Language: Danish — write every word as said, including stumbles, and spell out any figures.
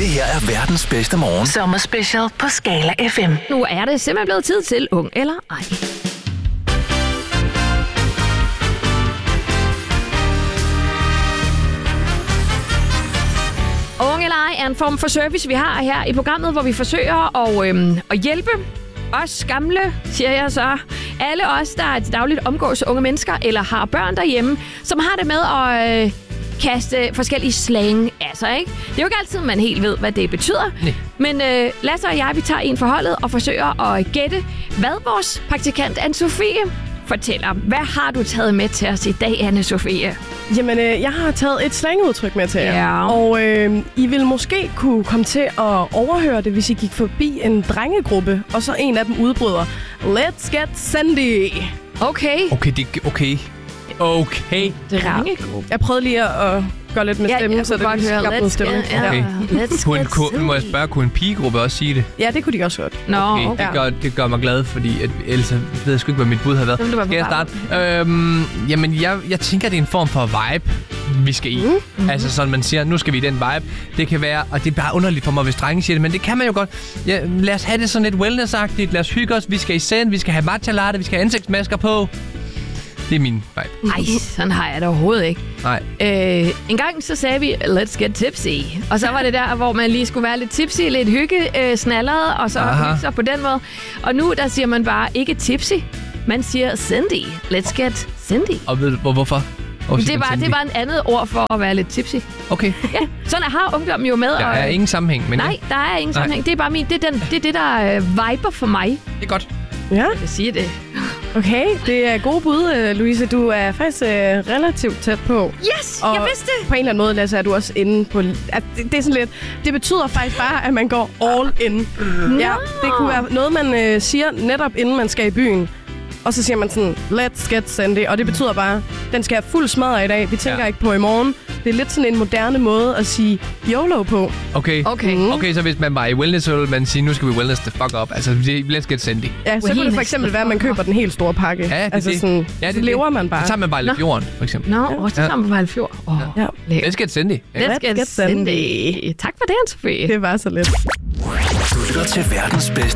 Det her er verdens bedste morgen. Sommerspecial på Skala F M. Nu er det simpelthen blevet tid til Ung eller Ej. Ung eller Ej er en form for service, vi har her i programmet, hvor vi forsøger at, øhm, at hjælpe os gamle, siger jeg så. Alle os, der til dagligt omgås unge mennesker eller har børn derhjemme, som har det med at øh, kaste forskellige slang af sig, ikke? Det er jo ikke altid, man helt ved, hvad det betyder. Nej. Men øh, Lasse og jeg, vi tager en for holdet og forsøger at gætte, hvad vores praktikant Anne-Sophie fortæller. Hvad har du taget med til os i dag, Anne-Sophie? Jamen, øh, jeg har taget et slangudtryk med til jer. Ja. Og øh, I vil måske kunne komme til at overhøre det, hvis I gik forbi en drengegruppe, og så en af dem udbryder, "Let's get Sandy." Okay. Okay, det okay. Okay. Drengegruppe. Jeg prøvede lige at gøre lidt med Ja, stemmen, jeg så kunne det godt høre, skabte let's noget stemme. get- ja. Okay. Let's Kunne, get kunne, må jeg Sandy. spørge, kunne en pigegruppe også sige det? Ja, det kunne de også godt. Nå, Okay, okay. det gør, det gør mig glad, fordi at, ellers ved jeg sgu ikke, hvad mit bud har været. Så vil du være Skal jeg på starte? Øhm, jamen, jeg, jeg tænker, det er en form for vibe, vi skal i. Mm. Altså sådan, man siger, nu skal vi i den vibe. Det kan være, og det er bare underligt for mig, hvis drenge siger det, men det kan man jo godt. Ja, lad os have det sådan lidt wellness-agtigt. Lad os hygge os. Vi skal i send, vi skal have matcha latte, vi skal have ansigtsmasker på. Det er min vibe. Ej, sådan har jeg det overhovedet ikke. Nej. Øh, en gang så sagde vi, let's get tipsy. Og så var det der, hvor man lige skulle være lidt tipsy, lidt hygge, øh, snallerede, og så Aha. hygge sig på den måde. Og nu, der siger man bare ikke tipsy. Man siger Cindy. Let's get Cindy. Og ved du hvor, hvorfor? Hvor Det siger er, man bare, det er Cindy? bare en andet ord for at være lidt tipsy. Okay. Ja, sådan har ungdommen jo med. Der og, er ingen sammenhæng, men Nej, der er ingen Nej. sammenhæng. Det er bare min, det er, den, det, er det, der øh, viber for mig. det er godt. Ja, Jeg siger det. okay. Det er gode bud, øh, Louise. Du er faktisk øh, relativt tæt på. Yes, Og jeg vidste det. på en eller anden måde, Lasse, er du også inde på... At det, det er sådan lidt... Det betyder faktisk bare, at man går all in. Ja, det kunne være noget, man øh, siger netop inden man skal i byen. Og så siger man sådan, let's get Sandy. Og det betyder bare, den skal have fuld smadre i dag. Vi tænker Ja. ikke på i morgen. Det er lidt sådan en moderne måde at sige YOLO på. Okay. Okay. Mm. Okay, så hvis man var i wellness, så ville man sige, nu skal vi wellness the fuck up. Altså, let's get Sandy. Ja, så kunne det Wellness for eksempel være, at man køber den helt store pakke. Ja, det er altså det. sådan, Ja, så lever man bare. Så tager man bare lidt Nå. jorden, for eksempel. Nå, og så Ja. sammen på Vejlefjord. Åh, Ja. lækkert. Let's get Sandy. Ja. Let's get get Cindy. Cindy. Tak for det, Anne-Sophie. Det var så lidt. Du lytter til verdens bedste